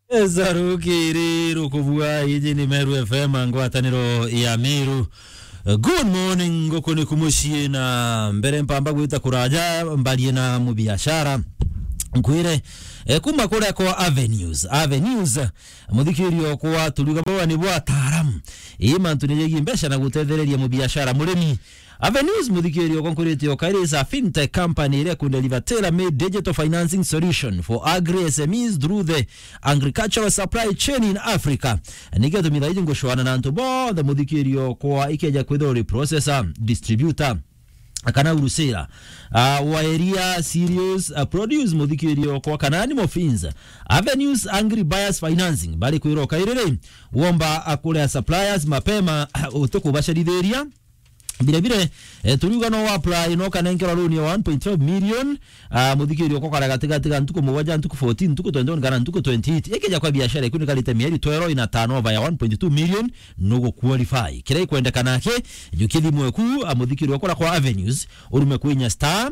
Zarukiri rukuvua hiji ni Meru FM ngwataniro ya Meru. Good morning ngoko ni kumushie na mbere mpamba gwita kuraja mbali na mubiashara nkwire kuma kura kwa Avenues muthikirio kwa tuliga bwa ni bwa taram ima tunyeje mbesha na gutethereria mubiashara murimi Avenues muthikirio konkurete okairisa fintech company ile kundeliver tailor-made digital financing solution for agri SMEs through the agricultural supply chain in Africa. Nige tumira ijingo shwana na ntubo the muthikirio kwa ikeja kwithori processor distributor akana urusira wa area serious produce muthikirio kwa kana animal feeds. Avenues Angry Buyers Financing bali kuiroka irere womba akule suppliers mapema utukubashiritheria Bile tuliuga no apply no kanengera loan ya 1.5 million muthikirio ko kara gatiga ntuko muwaja ntuko 14 ntuko 21 kana ntuko 28 ekeja kwa biashara ikuni kalite mieri 12 ina turnover ya 1.2 million nugo qualify kire kwenda kanake jukithi mweku muthikirio ko kwa Avenues urume kuinya star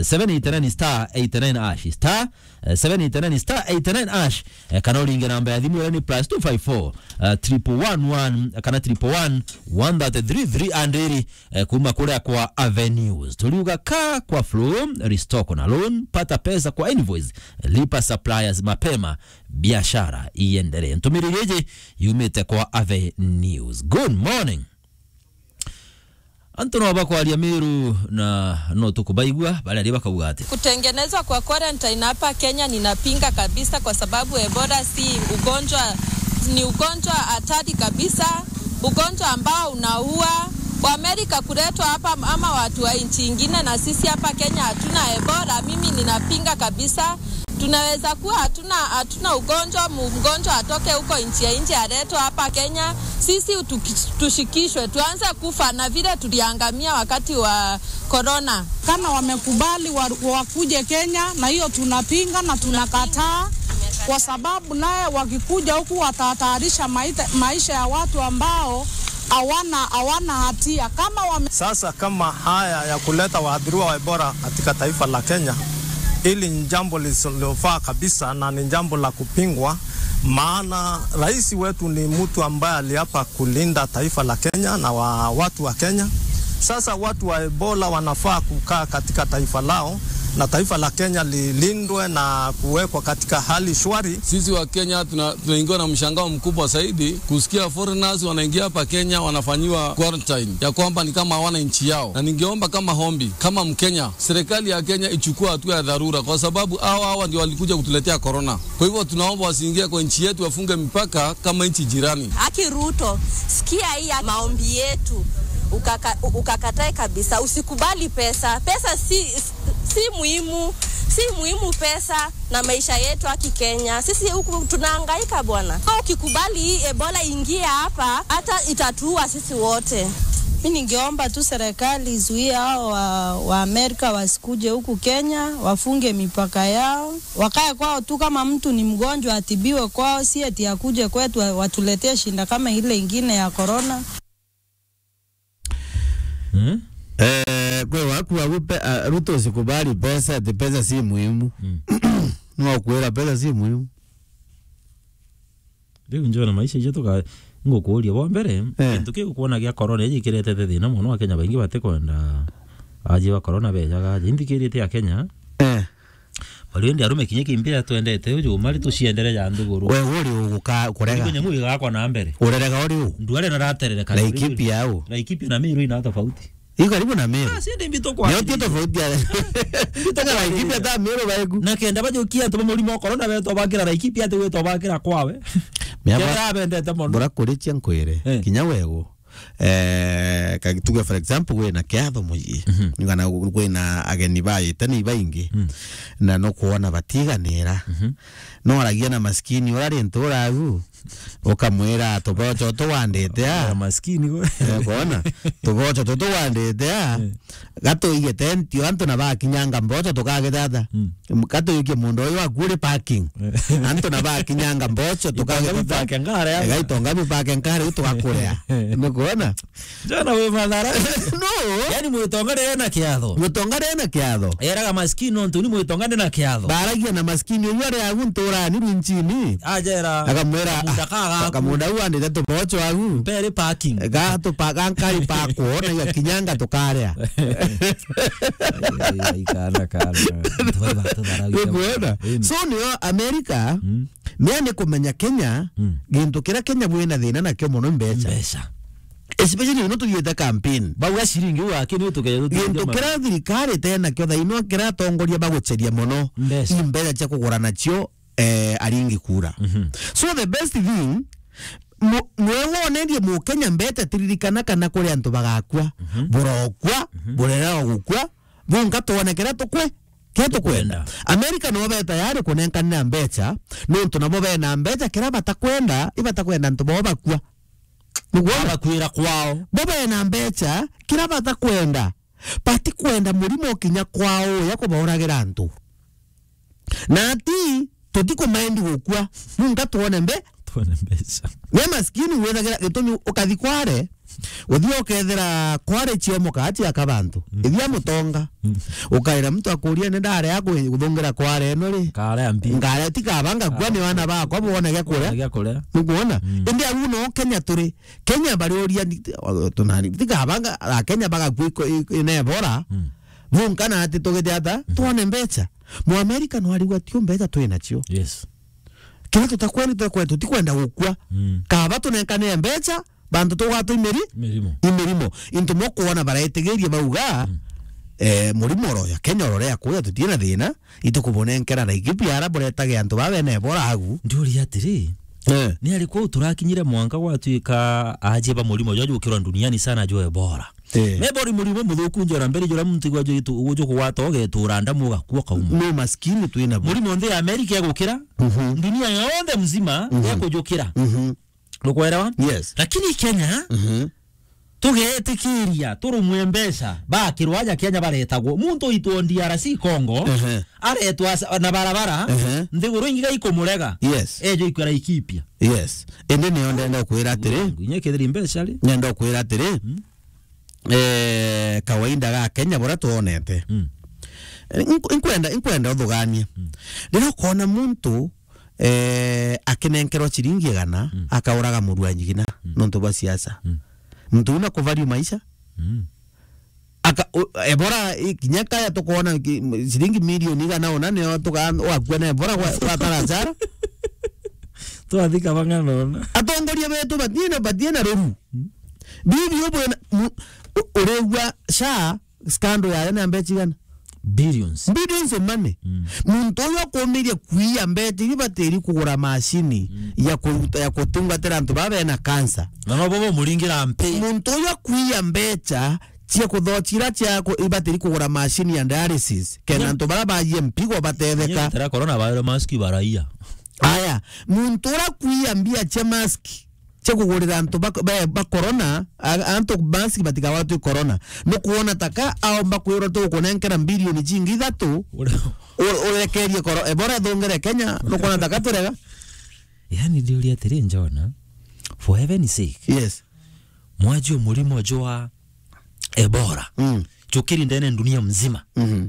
789 *89 star 789 *89 kanoli inge namba ya dhimu ni plus 254 111 kana 111 133 andiri kuma kule kwa Avenues tuliuga ka kwa flow restock na loan pata pesa kwa invoice lipa suppliers mapema biashara iendelee ntumirireje yumete kwa Avenues. Good morning Antono wabako alia Meru na no tukubaigua bali aliba kabugate. Kutengenezwa kwa quarantine hapa Kenya ninapinga kabisa kwa sababu Ebola si ugonjwa, ni ugonjwa hatari kabisa, ugonjwa ambao unaua. Wa Amerika kuletwa hapa ama watu wa nchi nyingine na sisi hapa Kenya hatuna Ebola, mimi ninapinga kabisa. Tunaweza kuwa hatuna ugonjwa, mgonjwa atoke huko nchi ya nje aletwe hapa Kenya, sisi tushikishwe tuanze kufa na vile tuliangamia wakati wa corona. Kana wamekubali wakuje Kenya na hiyo tunapinga na tunakataa kwa sababu naye wakikuja huku watahatarisha maisha ya watu ambao hawana hatia Sasa kama haya ya kuleta wahadhiriwa wa Ebola katika taifa la Kenya, ili ni jambo lisilofaa kabisa na ni jambo la kupingwa, maana rais wetu ni mtu ambaye aliapa kulinda taifa la Kenya na watu wa Kenya. Sasa watu wa Ebola wanafaa kukaa katika taifa lao na taifa la Kenya lilindwe na kuwekwa katika hali shwari. Sisi wa Kenya tunaingiwa na mshangao mkubwa zaidi kusikia foreigners wanaingia hapa Kenya wanafanyiwa quarantine ya kwamba ni kama hawana nchi yao. Na ningeomba kama hombi, kama Mkenya, serikali ya Kenya ichukue hatua ya dharura kwa sababu hawa ndio walikuja kutuletea corona. Kwa hivyo tunaomba wasiingie kwa nchi yetu, wafunge mipaka kama nchi jirani. Aki Ruto, sikia hii maombi yetu. Ukakatae kabisa, usikubali pesa si muhimu pesa na maisha yetu haki Kenya. Sisi huku tunahangaika bwana. Ukikubali hii Ebola ingia hapa hata itatuua sisi wote. Mimi ningeomba tu serikali izuie hao wa Amerika wasikuje huku Kenya, wafunge mipaka yao, wakae kwao tu. Kama mtu ni mgonjwa atibiwe kwao, si eti akuje kwetu watuletee shinda kama ile ingine ya corona. Kwa watu Ruto sikubali pesa, pesa si muhimu. Nwa kuela pesa si muhimu. Ndio njoo na maisha yetu ka ngokuuria wa mbere ntuke kuona gya corona yikirete thina muno wa Kenya baingi bate kwenda aje wa corona bejaga ndikirite ya Kenya bali ndi arume kinye kimbira twendete uju mari tuciendere ya nduguru we uri uguka kurega kinye muyi gakwa na mbere urerega uri u ndware na raterere kana Laikipia au Laikipia na Meru ina tofauti iko karibu na Meru si ndi mbito kwa ndio tofauti ya mbito Laikipia ta Meru baegu na kenda bajukia to muri mo corona be to bakira Laikipia te we to bakira kwawe Kera bendete mono bora kurichia nkwire kinya wego kagituga for example we na kiatho muyi ngana we na ageni bayi tani baingi na no kuona batiganira no aragia na maskini urari ntura hu okamwira tobocho to wandete maskini go bona tobocho to wandete gato igete ntio anto na bakinyanga mbocho tukage dada gato yuke mundo yo akure parking anto na bakinyanga mbocho tukage dada gaito ngabi parking kare utukakurea Nukuona? Jana we madhara. No. Yani mwitongane na kiatho. Mwitongane na kiatho. Eraga maskini ontu ni mwitongane na kiatho. Baragia na maskini yore aguntura ni runchini. Ajera. Akamwera. Akamuda uande tatu mocho agu. Pere parking. Gato pagankari pako na ya kinyanga tokarea. Ikana. Nukuona? So niyo America meane kumenya Kenya gintu kira Kenya mwina thina na kyo muno mbeca. Especially no tuyeta campaign. Bauga shiringi wake ni utuke gintu kira thirikari tena kyo thaino kira tongoria baguceria muno imbere cha kugura nacio aringi kura. So the best thing mwewonendie mu Kenya mbete tiririkana kana kuri antu bagakua burokwa burera gukwa bunga tuonekera tukwe keto kwenda America no beta yari kunenkana mbeca nuntu nabo bena mbeca kira batakwenda ibatakwenda ntu bo bakwa nugwa kwira kwao bo bena mbeca kira batakwenda pati kwenda murimo kinya kwao yako bauragira ntu na ati tutiko maindi gukwa bunga tuone mbeca we maskini wethagira gitumi ukathikware uthio ukethera kware chiomo kati akabantu ithia mutonga ukaira mtu akuria ne ndare yako guthungira kware no ri kare ambi ngare tikabanga kwa ni wana bakwa bona gakure nukuona indi agu no Kenya barioria tunani tikabanga Kenya baga kwiko ine bora vunkana ati togete ata tuone mbeca mu America no ari gwatio mbeca twina cio yes kila tutakwenda tutikwenda gukwa kaba tunenkane mbeca bantu tugatu imirimo into mokuona baraitegeria bauga murimo ro ya Kenya ro ya kuya tutina thina itukubonenkera na Ethiopia araboretage antu babene bora agu nduri atiri ni alikuwa turakinyire mwanga gwatuika ajiba murimo jojo ukirwa duniani sana joe bora mebori murimo muthuku njora mbere jora muntu gwajo itu ujo kuwata ogeturanda muga kuo kauma no maskini twina murimo ndi America yagukira dunia yonde mzima yakujukira Lukwera yes lakini Kenya tugetikiria turumwe mbeca bakirwaja Kenya baretagwo muntu itwo DRC Congo aretwa na barabara ndiguru ingiga ikumurega yes ejo ikwera Ethiopia yes ende ne onda ndo kwira atiri nyekethiri mbeca ri nyendo kwira atiri kawaida ga Kenya bora tuonete inkwenda uthuganie ndino kona muntu akinenkerwa chiringi gana akauraga murwanyigina nonto ba siasa mtu una kuvalio maisha aka ebora kinyaka ya tokona chiringi milioni gana ona ne toka wakwana ebora kwa tarazara to adika bangano atongoria betu batiena reru bibi obona orewa sha scandal ya na mbechi gana billions of money muntu yo komiria kuia mbete ibateri kugura mashini ya kutungatira antu babe na cancer na no bobo muringira mpe muntu yo kuia mbecha cia kuthochira cia ibateri kugura mashini ya dialysis kena antu baraba mpigo batetheka tera corona virus mask baraia aya muntu ra kuia mbia cia mask chekugurira antu ba corona antu bansi batika watu corona no kuona taka au bakwiro to kunenkera bilioni jingi thatu urekerie koro ebora thongere Kenya no kuona taka turega yani ndio atiri njona for heaven's sake yes mwaji murimo joa ebora chukiri ndene dunia mzima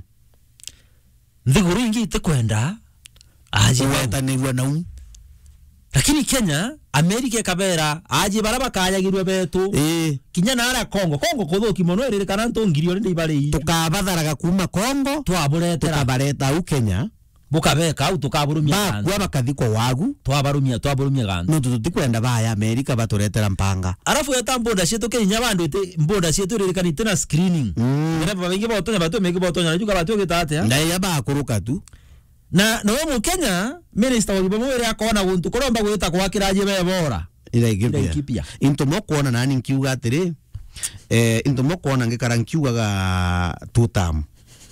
ndiguru ingi itekwenda aje wetanirwa na lakini Kenya America kabera aje baraba kayagirwe betu kinya nara Congo kuthuki muno iri kana ntongirio ndi ibare tukabatharaga kuma Congo twaburetera bareta u Kenya bukabeka au tukaburumia kwa bakathiko wagu twabarumia gandu no tutikwenda baya America baturetera mpanga arafu yata mbonda cietu Kenya bandu ite mbonda cietu iri kana itena screening ira babengi botonya batu megi botonya najuka batu gitate ndaya bakuruka tu na no mu Kenya minister wa gibomo iri akona guntu kuromba gwita kwakiraje bebora ira Ethiopia into mokona nani nkiuga atiri into mokona ngikara nkiugaga tutam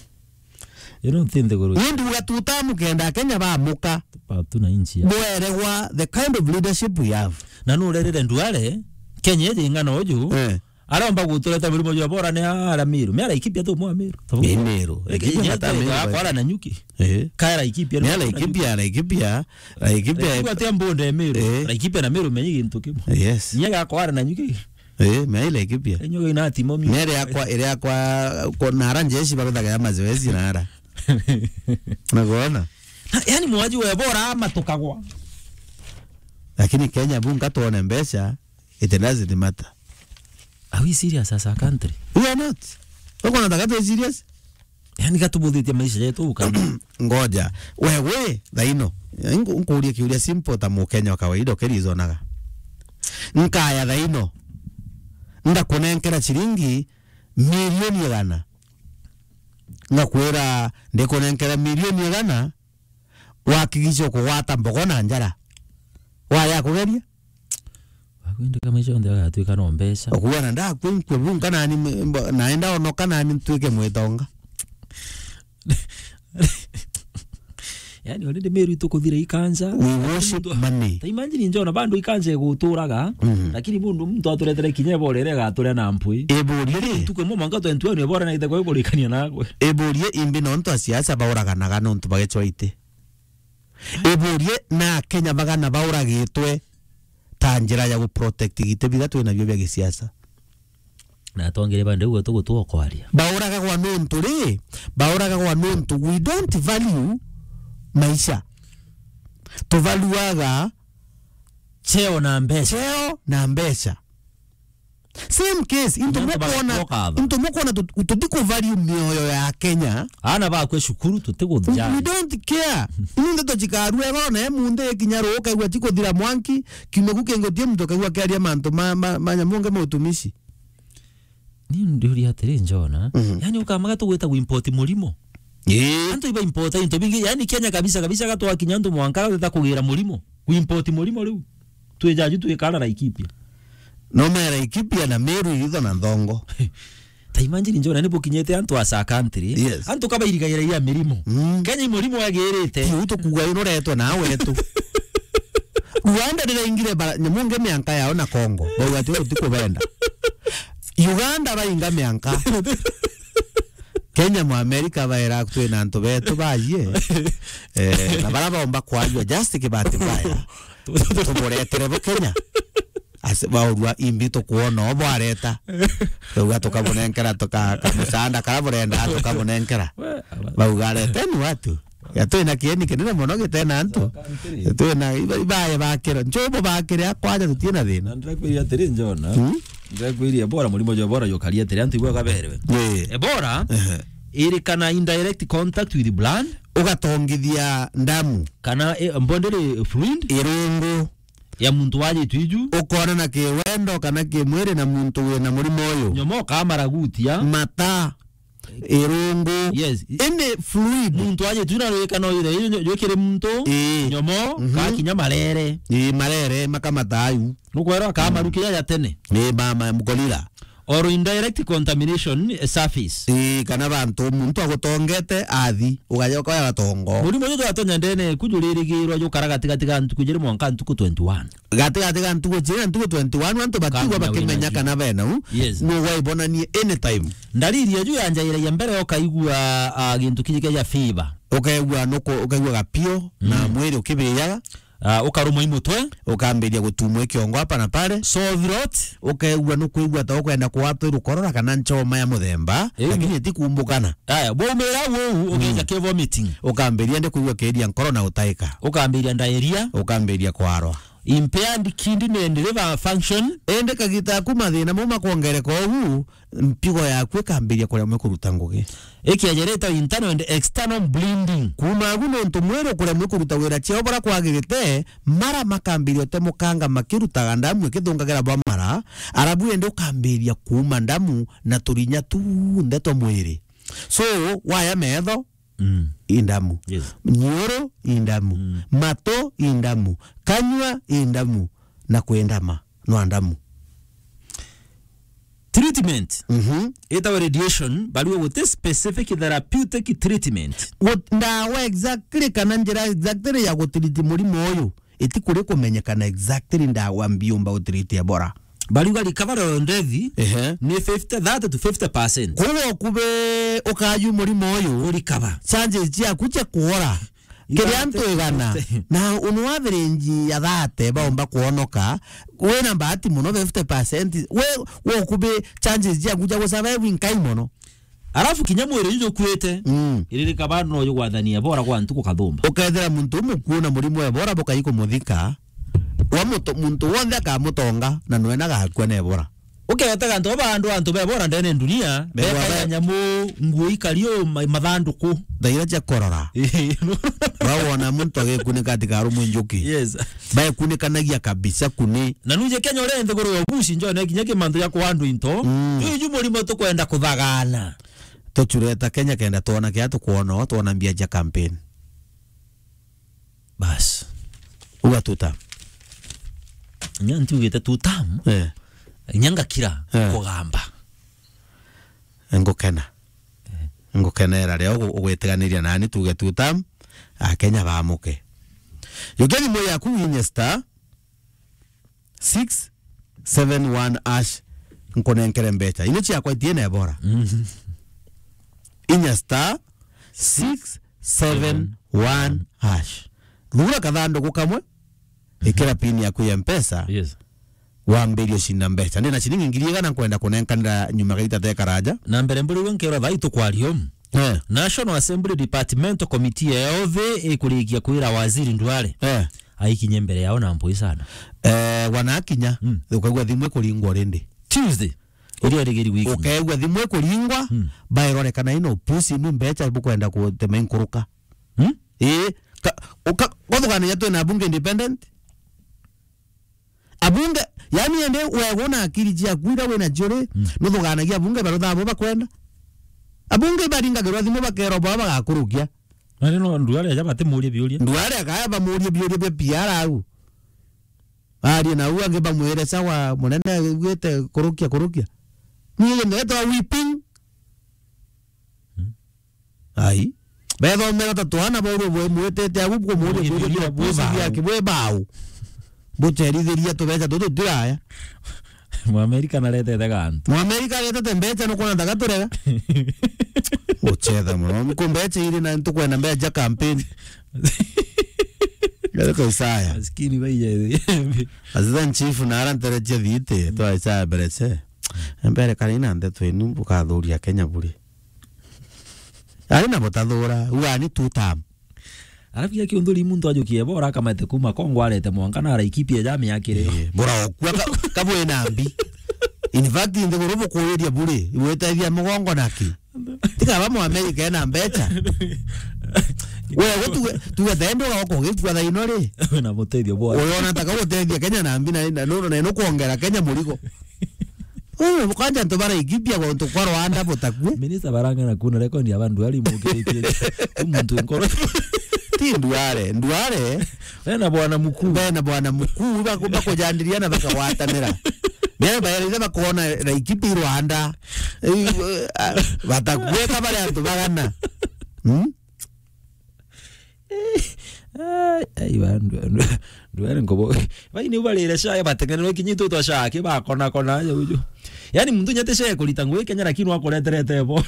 you don't think they go ndu ga tutam kenda Kenya ba muka tuna inchi bweregwa the kind of leadership we have na no rere nduare Kenya iri ngano oju aromba gutureta mirimo jo bora ne aramiru me ara Ethiopia to mo amiru Miru akora na nyuki kaira Ethiopia ne Ethiopia kwa tembo nde miru Ethiopia na miru menyi gintu kimo yes nyaga akora na nyuki Meile kipia. Enyo ina timo mi. Mere yakwa kwa nara njeshi bakutaka ya mazoezi nara. Unaona? Yani mwaji wa Ebola ama tukagwa. Lakini Kenya bunga tuone mbesha it doesn't matter. Are we serious as a country? We are not. Wako nataka tu serious? Yani katubudhitia maisha yetu ukanda. Ngoja. Wewe dhaino. Nkuulia kiulia simple ta Mkenya wa kawaida ukerizonaga. Nkaya dhaino. Ndakunenkera chiringi milioni 100. Ngakwera ndikunenkera milioni 100 wakigisho kuwata mbogo na njara. Waya kugeria? Wakwende kama hicho ndio atuika no mbesa. Okuwana nda kwebunga nani naenda onoka nani tuike mwetonga. Yani already Meru itukuthira ikanza. We worship money. Ta imagine njona bando ikanze guturaga lakini bundu mtu aturetere kinyebo rere gature na mpui. Eburie tukwe mo manga 21 ebora na ithego igurikania nagwe. Eburie imbi no ntu asiasa bauraganaga no ntu bagechwaite. Eburie na Kenya bagana bauragitwe tanjira ya guprotect gitebira twina byo bya gisiasa. Na tongere bande ugo tugo kwaria. Bauraga kwa nontu ri, bauraga kwa nontu we don't value maisha. Tuvaluaga cheo na mbesha. Cheo na mbesha. Same case into mokona tutiko value mioyo ya Kenya. Ana ba kwe shukuru tutiguthja. We don't care. Ninde to chikaru egona munde kinyaro kaigwa tiko thira mwanki kimeku kengotie mtu kaigwa karia manto manyamunge mutumishi. Ni nduri atire njona. Yani ukamaga tugweta import mulimo. Anto iba import into bingi yani Kenya kabisa gatwa kinyanto mwankara weta kugira mulimo. Import mulimo riu. Tuejaju tuekara Laikipia. No mera Laikipia na Meru yitho na Ndongo. Ta imagine njona nipo kinyete antu asa country. Yes. Antu kaba irigaira ya mirimo. Kenya mulimo yagirite. Ti uto kuga inoretwa nawe tu. Rwanda ndiraingire nyamunge mianka yao na Kongo. Boga tu tikubenda. Uganda bainga mianka. Kenya mu America baira kutwena antu betu baye. Na baraba omba kwajwa just kibati baya. Tuboretere bo Kenya. Ase baurwa imbito kuona obo areta. Tuga tukabonenkera tukamusanda karaborenda tukabonenkera. Baugare tenu watu. Ya twina kieni kinene muno gitena antu. Twina ibaye bakira. Njobo bakira kwaja tutiena thina. Ndrakwiria tiri njona. Ndrakwiria bora mulimo jo bora yokaria tiri antu igwa kaberewe. Ebora iri kana indirect contact with the blood ugatongithia ndamu kana mbondere fluid irungu ya muntu waje twiju ukona na kiwendo kana kimwire na muntu wina murimo uyu nyomo kamara gutia mata irungu yes ene fluid muntu waje twina reka no ire yokere muntu nyomo ka kinya marere marere makamatayu nukwera kamarukia ya tene mama mkolira or indirect contamination surface kana bantu muntu agutongete athi ugayoka ya batongo muri moyo atonya ndene kujulirigirwa yo karagatigati gantu kujiri mwanka ntuku 21 gatigati gantu kujiri ntuku 21 antu batigwa bakimenya kana bena no way bonani anytime ndariri ya juu ya njaira ya mbere okaigwa gintu kijike ya fever ukaigwa ukaigwa gapio na mwiri ukibiyaga ukaruma imutwe ukambiria gutumwa kiongo hapa na pale sore throat ukaigwa no kuigwa ta ukwenda kuwatwa irukorora kana nchoma ya muthemba lakini ti kumbukana bomera wo ugeja ke vomiting ukambiria ndi kuigwa kedia nkoro na utaika ukambiria diarrhea ukambiria kwarwa impaired kidney and liver function ende kagita kumathina muma kuongereka ogu mpigo yaku kambiria kuria mwekuruta ngugi ikiajereta internal and external bleeding kuma guno ntumwero kuria mwekuruta wira cheo bara kwagirite mara makambiria te mukanga makirutaga ndamu ikithungagira bwa mara arabu ende ukambiria kuma ndamu na turinya tu ndeto mwiri so waya metho indamu nyoro indamu mato indamu kanywa indamu na kuendama no andamu treatment ita radiation bali with specific therapeutic treatment ndawa exactly kana njira exactly ya gutiriti murimo uyu iti kuri kumenyekana exactly ndawa mbiumba utiriti Ebola bali gali cover ndethi ni 30 to 50% kubo kube ukayu murimo uyu uri cover chances ya kuche kuora kiriantu igana na unu average ya thate baomba kuonoka we na bahati muno 50% we kubi chances ya kuja survive nkai muno arafu kinyamwere yujo kwete iriri kabano no yugwathania bora kwa ntuko kathumba ukethera muntu mukuona murimu e bora boka iko muthika wa muntu wonde akamutonga na nwena gakwa ne bora ukehotega nto bandu be bora ndene dunia beka nyamu nguo ikario mathanduku daira cha korora wawona muntu agekune katika rumu njuki yes bae kune kanagia kabisa kune na nuje Kenya ore ndegoro yo bushi njo ne kinyake mandu ya kwandu into yuju murimo to kwenda kuthagana tochureta Kenya kenda tuona kiatu kuona tuona mbiaja campaign bas uga tuta nyanti ugete tutam nyanga kira kugamba ngokenera leo ugweteganiria nani tuge tutam Kenya bamuke yogeni moya ku Insta 671 nkonenkere mbecha ino chia kwa tiene bora Insta 671 lura kadhando kukamwe ikira pini ya kuya mpesa yes wambirio shinda mbecha nina shilingi ngiriga na kwenda kunenkanira nyuma gaita te karaja na mbere mburi wenkero thaitu kwario National Assembly Department Committee yove ikulikia kuira waziri Ndwale aikinye mbere yao na mpoi sana wanakinya ukagwa thimwe kulingwa rende Tuesday ili aregeri wiki ukagwa thimwe kulingwa bairore kana ino pusi ni mbecha bukwenda kutema inkuruka kodhugana yetu na bunge independent abunge yani ende wegona akiri jia kwira we na jore nuthugana gia bunge barotha bo bakwenda abunge baringa gerwa thimo bakero baba gakurukia nari no Ndwale aja bate muri biuria Ndwale akaya ba muri biuria be piara au ari na uwa ngeba mwere sawa munene gwete kurukia niye ndeto weeping ai bedo mera tatuana boro bwe mwetete agu ko muri biuria bwe kibwe bau buterithiria tubeca tutu tiraya mu America na lete dagantu mu America lete tembecha no kuna daga turega uchetha muno mkumbecha ile na ntukwenda mbeja campaign gale ko Isaya maskini baye azan chief na arantereje thite to Isaya berese mbere kanina nde twinu bukathuria Kenya buri ari na botathura uani tutam arabia kiunduri muntu ajukie bora kama te kuma Kongo arete mwankana ara ikipia jami yakire bora okwa kabwe nambi in fact inde gorobo koyeria bure iwetethia mugongo naki tika ba mu America na mbecha wewe tu thendo goko gikwa tha ino ri na mutethio bora wewe unataka gutethia Kenya na mbi na no kuongera Kenya murigo wewe mukanja ntobara ikipia kwa ntu kwa Rwanda botakwe minister baranga na kuna record ya bandu ali mukiretie umuntu nkoro Ndwale wena bwana mukuu bakujandiriana bakawatanira nene bayariza bakona na ikipi Rwanda batakweka bale antu bagana ai bandu Ndwale ngobo baini ubalira shaya batekanero kinyito to shake bakona kona ujo yani muntu nyate shaya kulita ngwe Kenya lakini wakoleterete bo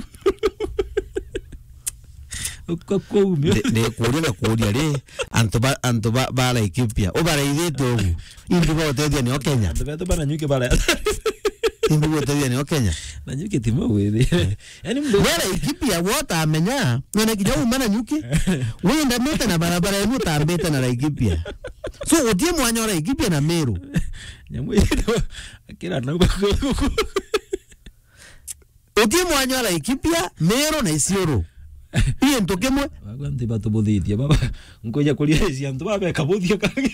de kuria le anto bala ikipia obara ideto ogu indi botedia ni Kenya beto bana nyuke bala indi botedia ni Kenya na nyuke timo wewe yani mdo wala ikipia wota amenya none kijau mana nyuke wenda meta na barabara yenu tambeta na ikipia so odie mwanyora ikipia na Meru nyamwe kila na odie mwanyora ikipia Meru na Isiolo iye ntokemwe bagwante batubuthithia baba ngoja kulia ntu babe kabuthia kangi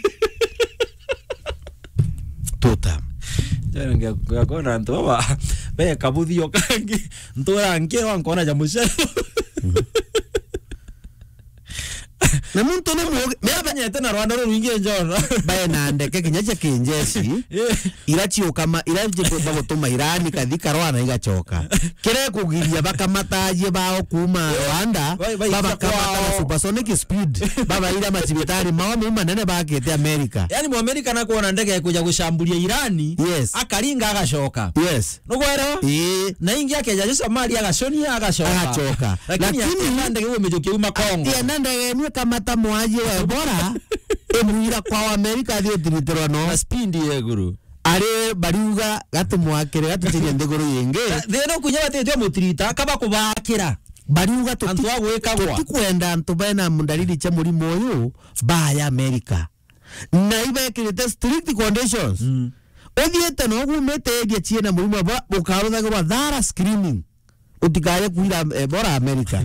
tota jana ngakona ntu baba be kabuthio kangi ntura ngero ankona ya mushe na muntu ne Meabanyete na Rwanda ruingie njona. Bae na ndeke kinyacha kinjeshi. Irachiuka iraje gutuma Irani kathika Rwanda igachoka. Kire kugiria bakamataje bao kuma Rwanda baba kama supersonic speed baba ila machibitari maomi manene bakete America. Yani mu America na kuona ndege kuja kushambulia Irani akaringa agashoka. Yes. Nugwero? Na ingi yake ya Somalia agashonia agashoka. Lakini ndege wewe umejokia uma Kongo. Ya ndege ni kama tamwaje wa Ebola. Emuira kwa America dio tiritirwa no. Speed ye guru. Are bariuga gatumwakire gatutinye ndegoro yenge. Theno kunyaba tetyo mutirita kaba kubakira. Bariuga antu agwikagwa tukwenda antu bena mundariri cha murimo uyu baya America. Na ibekirite strict conditions. Othiete no gumete edia chiena murimo ba ukarutha gwa thara screening. Utikaye kuira bora America.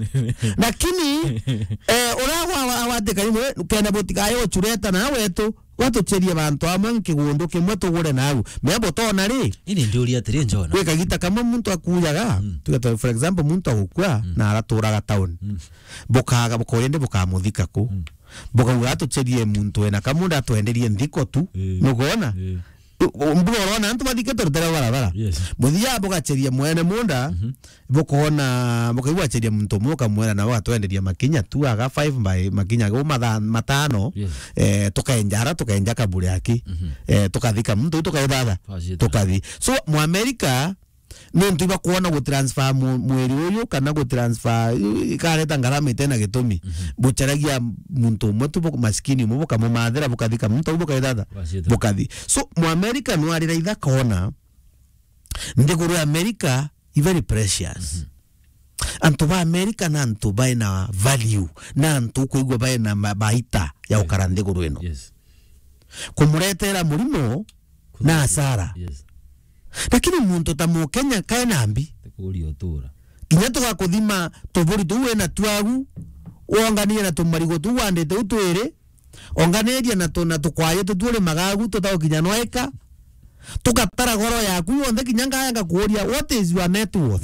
Lakini uragwa awateka imwe kenda botikaye ochureta na wetu watucheria bantu amwe nkigundo kimwe tugure nawe mebo tona ri ini ndiuria tiri njona kweka gita kama muntu akuyaga tugeta for example muntu agukua na araturaga town bokaga bokorende bokamuthika ku bokaga tucherie muntu ena kamunda twenderie ndiko tu nugona mbona antu bathike torotera barabara muthia bogacheria mwene munda bokona bokaigwa cheria muntu muka mwera na batwenderia makinya tu aga 5 by makinya go matano tukaenjara tukaenja kaburi yake tukathika muntu tukaidada tukathi so mu America nuntu iba kuona go transfer mweri uyu kana go transfer ikareta ngarama itena gitumi bucharagia muntu mwetu boko maskini mu boka mu mathera bukathika muntu bukaidada bukathi so mu America no ari raitha kona ndiguru America is very precious antu ba America na antu ba na value na antu kuigwa ba na baita ya ukarande guru eno kumuretera murimo na asara lakini muntu tamu Kenya kaena ambi tekuri otura kinya tugakuthima tuburi tuwe na twagu ongania na tumarigo tuwande tutwire onganeria na tukwaye tutule magagu tutaukinya noeka tukatara goro yaku yonde kinyanga yanga kuoria what is your net worth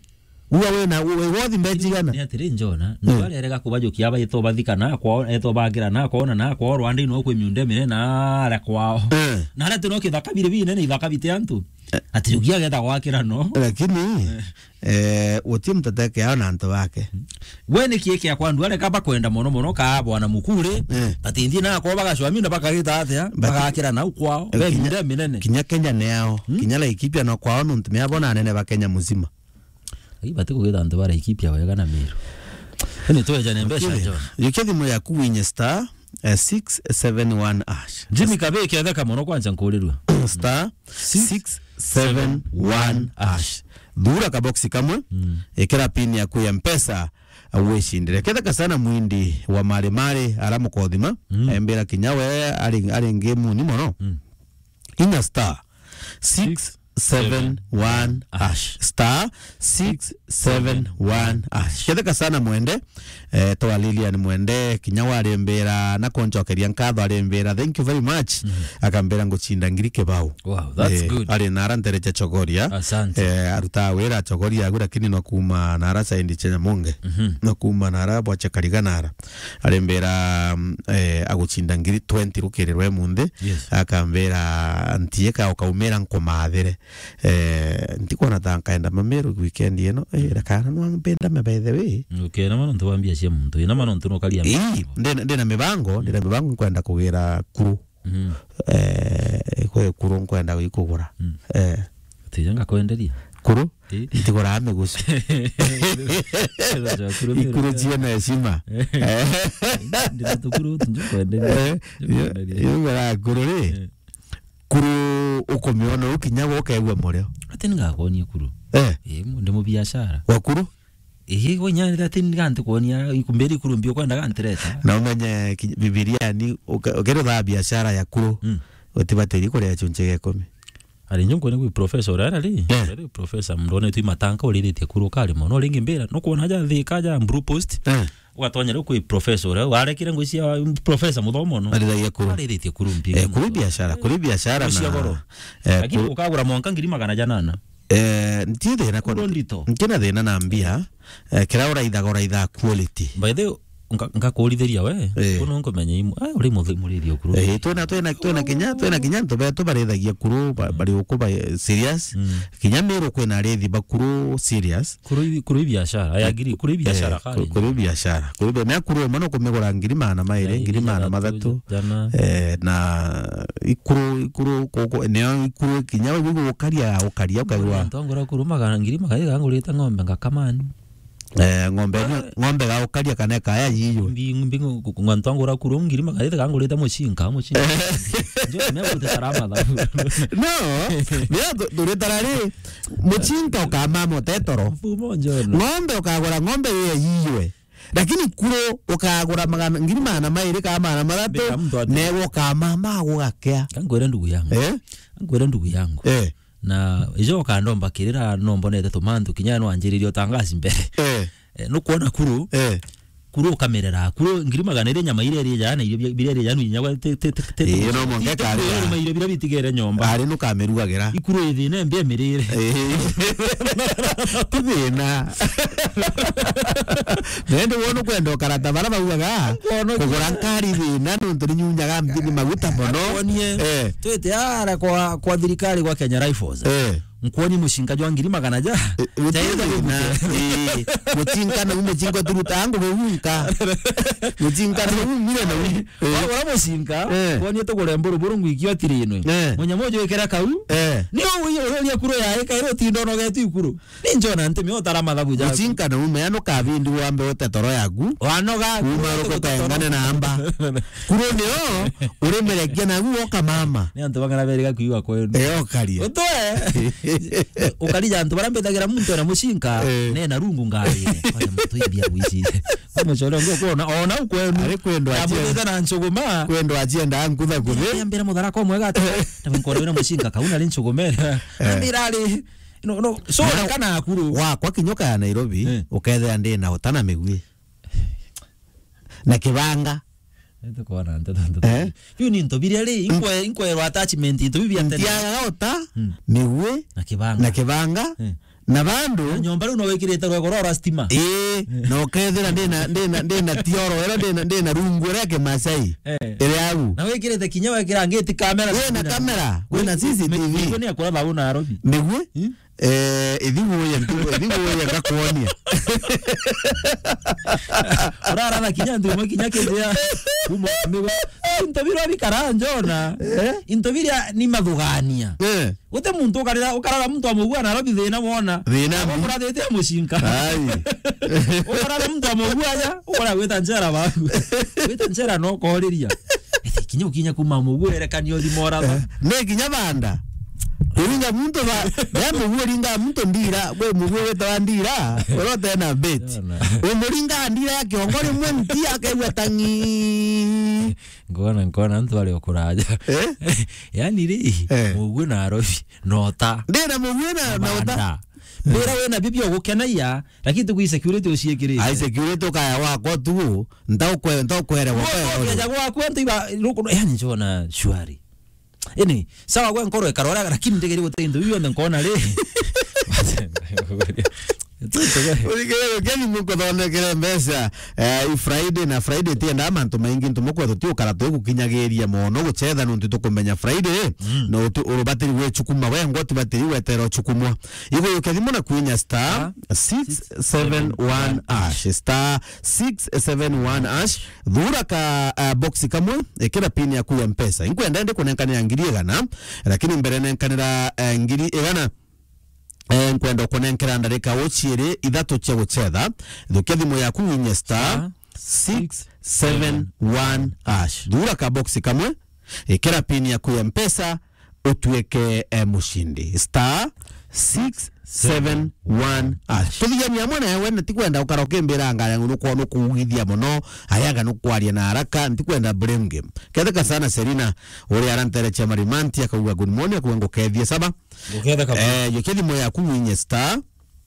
uwe na uwe worth mbejigana ni atiri njona ndwale rega kubajukia abaito bathikana kwa eto bagira na kona na kwa Rwanda ino kwe miunde mine na ala kwao na ala tuno kithakabire bine ni ithakabite antu atirugia getha gwakira no lakini wotie mtateke yao na antu wake we ni kieke akwa ndwale kaba kwenda mono ka bwana mukure atindi na kwa bagashwa na bakagita atia bagakira na kwao we miunde minene kinya Kenya ne yao kinya la ikipia no kwao nuntu meabona nene ba Kenya muzima ibate kugeta antu bara ikipia wega na miru ni toja nembesha jo yukethi moya kuwinye star 671 ash Jimmy Kabeke athaka mono kwanza nkurirwa star 671 ash dura kaboksi kamwe ekera pin ya ku M-Pesa aweshindire ketha sana mwindi wa mare aramu kodhima embera kinyawe ari ngemu ni mono ina star 671 ash star 671 ash ketha sana mwende to Lilian mwende kinyawa arembera na konchokeria nkatho arembera thank you very much akambera nguchinda ngirike bau wow that's good ari narantere cha chogoria aruta wera chogoria agura kini no kuma nara saindi chenya monge no kuma nara bwacha kariganara arembera aguchinda ngiri 20 rukererwe munde akambera antieka okaumera nkomathere ndikona tankaenda mameru weekend yeno rakana no ngpenda me by the way okay na mano tuambia cia muntu ina mano tunokalia ndena mibango kwenda kugira kuru kwe kuru kwenda ikugura tijanga kwenderia kuru ndigora amegusi ikuru jiena heshima ndira tukuru tunjo kwenderia yura kuru ri kuru ukomiona ukinyago kaegwa moreo ati ngakonie kuru ndi mu biashara wa kuru gonya ratini gante kuonia ikumberi kurumbio kwenda gantereta na umenye Biblia ni ukero da biashara ya kuru utibateri kore achunchege kome ari nyongo ni professor ari professor mndone tu matanka ulirite kuru kale mono lingi mbera no kuona haja thikaja mbru post ugatonya ro ku professor arekire ngwisia professor muthomo no ari kuru alirite kurumbio kuru biashara na lakini ukagura mwanka ngiri magana janana ntide na kwa nkina thina na mbia kira uraitha quality by the ngakurithiria we kuno ngomenya imu uri muririo kuru twena kinya to barethagia kuru bari ukuba serious kinya mero kwena rethi bakuru serious kuru biashara ayagiri kuru biashara kali kuru biashara kuru me kuru mano kumegora ngiri mana maire ngiri mana mathatu na ikuru koko ne ikuru kinya wigo ukaria ukagwa ntongora kuru magana ngiri magana ngurita ngombe ngakamani ngombe ga ukaria kana kaya yiyo mbingu ngwantongora kuru ngiri magana ngurita mushinka njo me bote sarama da no me duretarare mushinka ukama motetoro ngombe ukagora ngombe yiwe lakini kuro ukagura magana ngiri mana maire kama mana maratu newo kama magugakea ngwere ndugu yangu na ijo kandomba kirira nombonete tumantu kinyano anjiririo tangasi mbere no kuona kuru kamerera kuru ngiri magana ire nyama ire jana ire jana nyagwa no monge kare ire bira bitigere nyomba ari no kameruagera ikuru ithine mbia mirire tibina nende wono kwenda karata bara baguaga kugura nkari thina nuntu nyunyaga mbini maguta mono twete ara kwa thirikari kwa Kenya Rifles nkwoni mushinga jwa ngiri magana ja mutinka na umejingo turutango gehunka mutinka na umire na wala mushinga kwoni to gore mburu ngwikio tirino munya mojo ikera kau ni uyo kuro ya ikairo tindono getu ikuru ni njona ntemi otara mathabu ja mutinka na ume ano kabindi wambe otetoro yagu wanoga umaro kutengane na amba kuro nio uremerekia na guoka mama ni antu bangana berega kuiwa kwenu okaria utoe ukalija antu barambetagira muntu na mushinka nena rungu ngari kwa mtu ibia wizi kama cholo ngo kuona ona ukwenu ari kwendo aje na nchuguma kwendo agenda nkutha kuthi ambira mudhara kwa mwega ata tabinkoro na mushinka kauna linchugumera ambirali no so kana akuru wa kwa kinyoka ya Nairobi ukethe ndi na utana migwi na kibanga eto kona ntata yu ni ntobiria ri inkwe attachment ntobibia tena ya ota migwi na kibanga na bandu nyomba runo wekirete rwegorora stima no kethira ndina tioro era ndina rungu reke masai ere au na wekirete kinya wekira ngeti kamera na kamera wena CCTV ni akora babu na Nairobi migwi edhigoye ngakuonia orara na kinya ndu kinya kizia kumo amigo intobira bikaranjona intobira ni madhugania wote muntu ukarara muntu amugua na Nairobi thina wona ukora thete mushinka ukara muntu amugua ja ukora gweta njera baku gweta njera no kohoriria kinya kuma mugua erekanio thimora ne kinya banda uringa muntu ba mugu ringa muntu ndira we mugu weta ndira orote na bet umuringa ndira kiongori mwe mtia kewe tangi ngona ntu ali okuraja yani ri mugu na Nairobi nota ndira mugu na nota Bera wena bibi ogukenaia lakini tuku security uciekire ai security kaya wako tu ndaukwere wako ya gwa kwento iba yani njona shwari ini sawa gwa nkoro ekarora lakini ndegeri gutendo biyo ndikona le Urigere gani muko done kire mbesa Friday na Friday tienda amantu maingi ntumukwa tutio karatu gukinyagiria mono gucetha nuntu tukumenya Friday no urubatiri we chukuma we ngoti batiri we tero chukumwa igo yokethimo na kwinya star 671 ash star 671 ash dhura ka boxi kamwe ekira pin ya ku mpesa inkwenda ende kunenkania ngiri gana lakini mbere nenkanira ngiri igana nkwenda kunenkera ndarika wochire ithatu cia gucetha thukethimo yaku winye star 671 ash dhura ka boxi kamwe ekera pin ya ku mpesa utueke mushindi star 671 ash tuthia ni amwe na wena tikwenda ukaroke mbira ngaya nuko no kuugithia muno ayaga no kwaria na haraka ntikwenda blame game ketheka sana Serena uri arantere cha marimanti akauga good morning akuengo kethia saba uketha kama yokethimo yaku winye star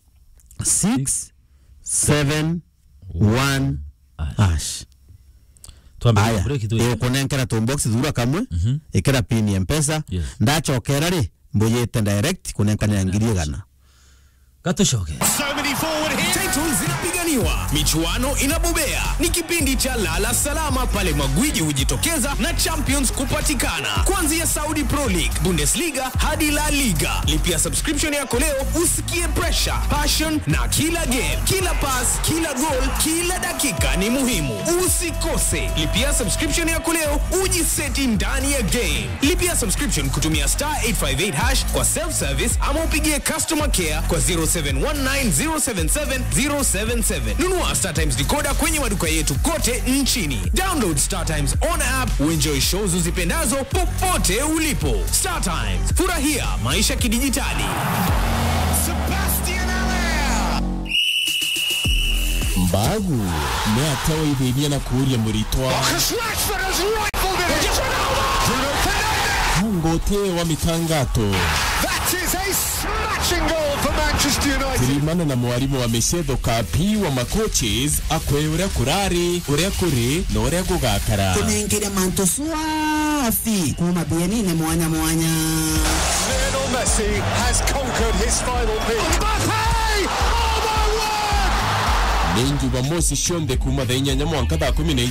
671 ash tuambie break tu kunenkera to box dhura kamwe ikera pin ya mpesa ndachokera ri mbuyete direct kunenkana ngiri gana Katoshoke. So many forward here. Titles zinapiganiwa, michuano inabobea. Ni kipindi cha lala salama pale magwiji hujitokeza na champions kupatikana. Kuanzia Saudi Pro League, Bundesliga hadi La Liga. Lipia subscription yako leo usikie pressure, passion na kila game, kila pass, kila goal, kila dakika ni muhimu. Usikose. Lipia subscription yako leo ujiseti ndani ya game. Lipia subscription kutumia *858# kwa self service ama upigie customer care kwa 0719077077. Nunua Star Times decoder kwenye maduka yetu kote nchini. Download Star Times on app uenjoy shows uzipendazo popote ulipo. Star Times, furahia maisha kidijitali. Sebastian Allaire Mbagu meatawa ibebia na kuuria muritwa Ngote wa mitangato. That is a smashing goal for Manchester United. Kurimana na mwalimu wa Meshedo Kapi wa makoches akwe uria kurari, uria kuri na uria gugakara. Kunengere manto swafi kuma bienine mwanya. Lionel Messi has conquered his final peak. Mbappe! Oh my word! Nengi wa Mosi Shonde kuma da inyanya mwanka da 10